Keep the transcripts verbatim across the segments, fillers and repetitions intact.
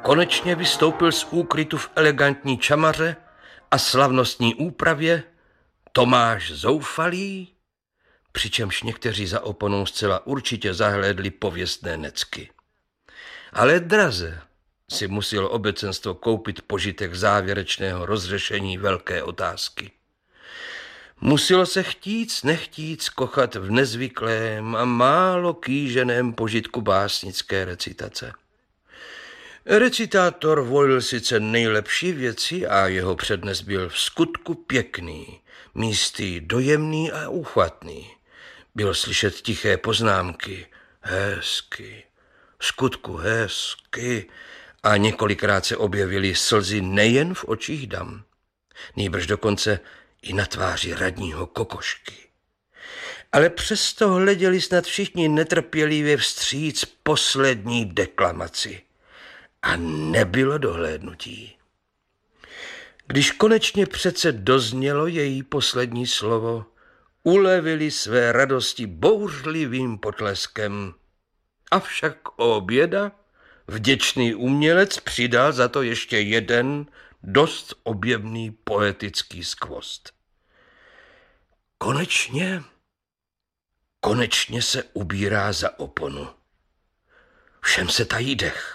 konečně vystoupil z úkrytu v elegantní čamaře a slavnostní úpravě Tomáš Zoufalý, přičemž někteří za oponou zcela určitě zahlédli pověstné necky. Ale draze si muselo obecenstvo koupit požitek závěrečného rozřešení velké otázky. Muselo se chtíc nechtíc kochat v nezvyklém a málo kýženém požitku básnické recitace. Recitátor volil sice nejlepší věci a jeho přednes byl v skutku pěkný, místy dojemný a uchvatný. Bylo slyšet tiché poznámky, hezky, v skutku hezky, a několikrát se objevily slzy nejen v očích dam, nýbrž dokonce i na tváři radního Kokošky. Ale přesto hleděli snad všichni netrpělivě vstříc poslední deklamaci. A nebylo dohlédnutí. Když konečně přece doznělo její poslední slovo, ulevili své radosti bouřlivým potleskem. Avšak o oběda vděčný umělec přidal za to ještě jeden dost objevný poetický skvost. Konečně, konečně se ubírá za oponu. Všem se tají dech.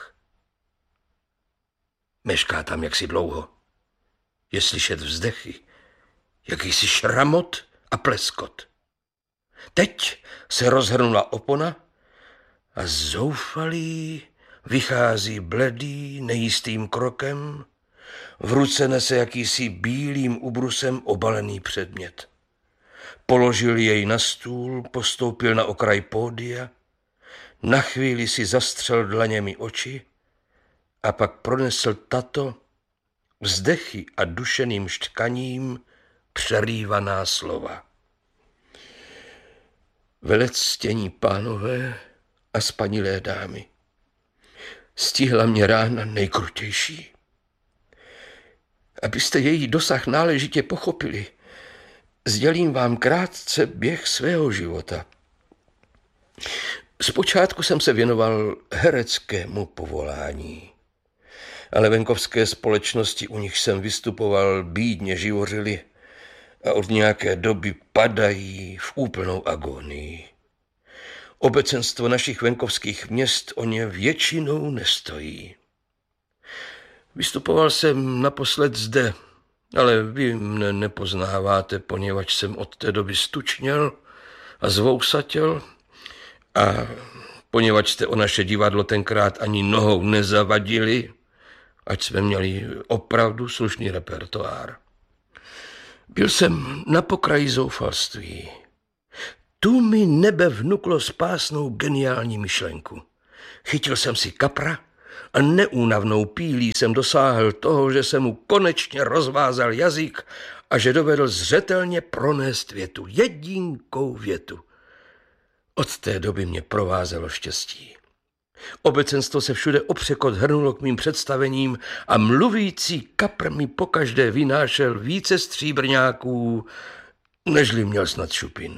Mešká tam jaksi dlouho. Je slyšet vzdechy, jakýsi šramot a pleskot. Teď se rozhrnula opona a Zoufalý vychází bledý, nejistým krokem, v ruce nese jakýsi bílým ubrusem obalený předmět. Položil jej na stůl, postoupil na okraj pódia, na chvíli si zastřel dlaněmi oči a pak pronesl tato vzdechy a dušeným šťkaním přerývaná slova. Velectění pánové a spanilé dámy, stihla mě rána nejkrutější. Abyste její dosah náležitě pochopili, sdělím vám krátce běh svého života. Zpočátku jsem se věnoval hereckému povolání, ale venkovské společnosti, u nich jsem vystupoval, bídně živořili a od nějaké doby padají v úplnou agonii. Obecenstvo našich venkovských měst o ně většinou nestojí. Vystupoval jsem naposled zde, ale vy mne nepoznáváte, poněvadž jsem od té doby stučněl a zvousatěl a poněvadž jste o naše divadlo tenkrát ani nohou nezavadili, ať jsme měli opravdu slušný repertoár. Byl jsem na pokraji zoufalství. Tu mi nebe vnuklo spásnou geniální myšlenku. Chytil jsem si kapra a neúnavnou pílí jsem dosáhl toho, že jsem mu konečně rozvázal jazyk a že dovedl zřetelně pronést větu, jedinkou větu. Od té doby mě provázelo štěstí. Obecenstvo se všude opřekot hrnulo k mým představením a mluvící kapr mi pokaždé vynášel více stříbrňáků, nežli měl snad šupin.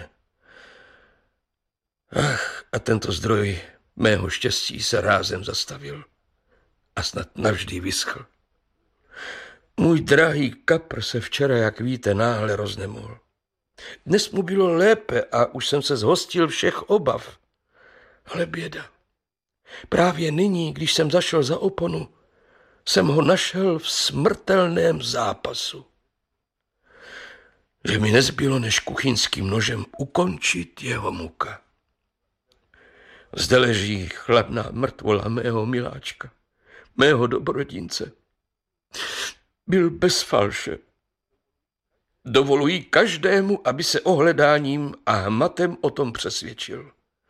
Ach, a tento zdroj mého štěstí se rázem zastavil a snad navždy vyschl. Můj drahý kapr se včera, jak víte, náhle roznemohl. Dnes mu bylo lépe a už jsem se zhostil všech obav. Ale běda. Právě nyní, když jsem zašel za oponu, jsem ho našel v smrtelném zápasu. Že mi nezbylo než kuchyňským nožem ukončit jeho muka. Zde leží chladná mrtvola mého miláčka, mého dobrodince. Byl bez falše. Dovoluji každému, aby se ohledáním a hmatem o tom přesvědčil.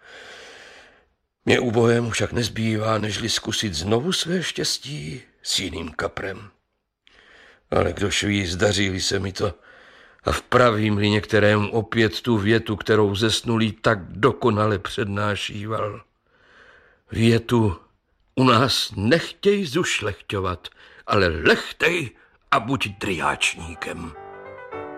Mě ubohému však nezbývá, nežli zkusit znovu své štěstí s jiným kaprem. Ale kdož ví, zdaří-li se mi to a vpravím-li některému opět tu větu, kterou zesnulý tak dokonale přednášíval. Větu: u nás nechtěj zušlechťovat, ale lechtej a buď dryáčníkem.